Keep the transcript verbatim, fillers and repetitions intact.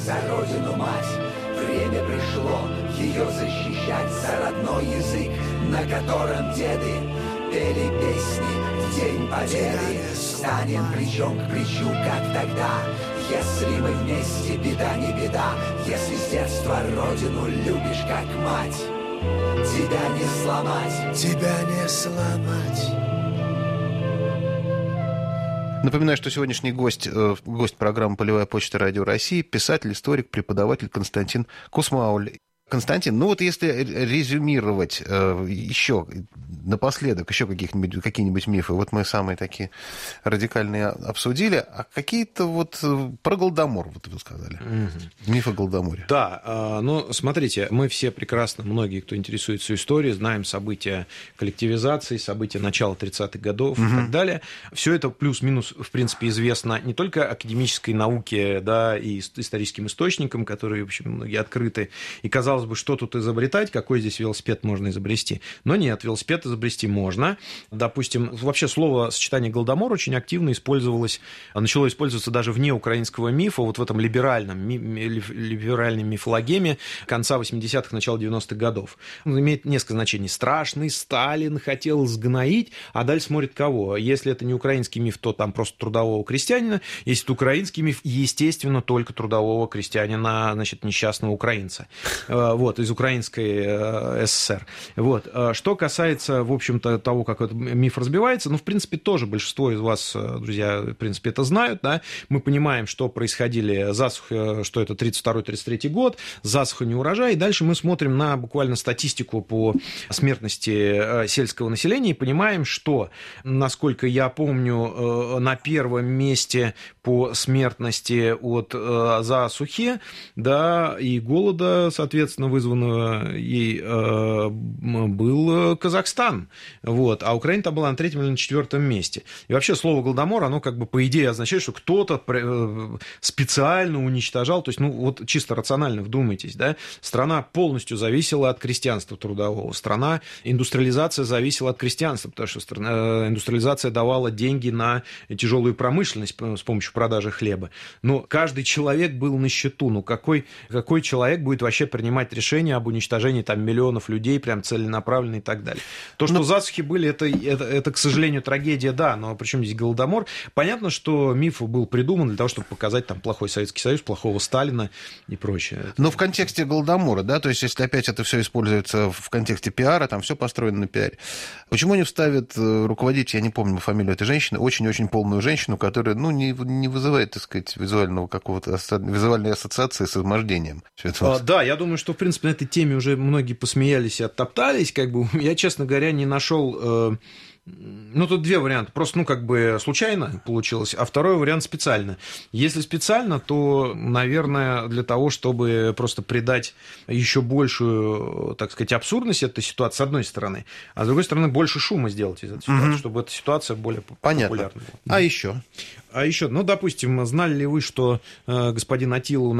за родину мать. Время пришло ее защищать за родной язык, на котором деды пели песни в День Победы. Станем плечом к плечу, как тогда, если мы вместе, беда не беда. Если с детства родину любишь, как мать, тебя не сломать, тебя не сломать. Напоминаю, что сегодняшний гость, гость программы «Полевая почта» Радио России, писатель, историк, преподаватель Константин Кусмауль. Константин, ну вот если резюмировать э, еще напоследок еще каких-нибудь, какие-нибудь мифы, вот мы самые такие радикальные обсудили, а какие-то вот про Голодомор, вот вы сказали, mm-hmm. миф о Голодоморе. Да, э, ну смотрите, мы все прекрасно, многие, кто интересуется историей, знаем события коллективизации, события начала тридцатых годов mm-hmm. и так далее. Все это плюс-минус, в принципе, известно не только академической науке, да, и историческим источникам, которые, в общем, многие открыты, и казалось бы, что тут изобретать, какой здесь велосипед можно изобрести. Но нет, велосипед изобрести можно. Допустим, вообще слово сочетание Голодомор очень активно использовалось, начало использоваться даже вне украинского мифа, вот в этом либеральном, либеральной мифологеме конца восьмидесятых, начала девяностых годов. Он имеет несколько значений. Страшный Сталин хотел сгноить, а дальше смотрит кого. Если это не украинский миф, то там просто трудового крестьянина. Если это украинский миф, естественно, только трудового крестьянина, значит, несчастного украинца. Вот, из украинской ССР. Вот. Что касается, в общем-то, того, как этот миф разбивается, ну, в принципе, тоже большинство из вас, друзья, в принципе, это знают, да, мы понимаем, что происходили засуха, что это тридцать второй тридцать третий год, засуха, неурожай, и дальше мы смотрим на буквально статистику по смертности сельского населения и понимаем, что, насколько я помню, на первом месте по смертности от засухи, да, и голода, соответственно, вызванного ей, э, был Казахстан. Вот. А Украина там была на третьем или на четвертом месте. И вообще слово Голодомор, оно как бы по идее означает, что кто-то специально уничтожал. То есть, ну вот чисто рационально вдумайтесь, да, страна полностью зависела от крестьянства трудового. Страна, индустриализация зависела от крестьянства, потому что страна, индустриализация давала деньги на тяжелую промышленность с помощью продажи хлеба. Но каждый человек был на счету. Ну какой, какой человек будет вообще принимать решения об уничтожении там миллионов людей, прям целенаправленно и так далее. То, что но... засухи были, это, это, это, к сожалению, трагедия, да, но причем здесь Голодомор? Понятно, что миф был придуман для того, чтобы показать там плохой Советский Союз, плохого Сталина и прочее. Но в контексте Голодомора, да, то есть если опять это все используется в контексте пиара, там все построено на пиаре. Почему не вставят руководитель, я не помню фамилию этой женщины, очень-очень полную женщину, которая, ну, не, не вызывает, так сказать, визуального какого-то, визуальной ассоциации с измождением. А, да, я думаю, что, в принципе, на этой теме уже многие посмеялись и оттоптались, как бы, я, честно говоря, не нашел... Э... Ну, тут две варианта. Просто, ну, как бы случайно получилось, а второй вариант специально. Если специально, то, наверное, для того, чтобы просто придать еще большую, так сказать, абсурдность этой ситуации, с одной стороны, а с другой стороны, больше шума сделать из этой ситуации, mm-hmm. чтобы эта ситуация более Понятно. популярна была. А еще? А еще, ну, допустим, знали ли вы, что э, господин Атилла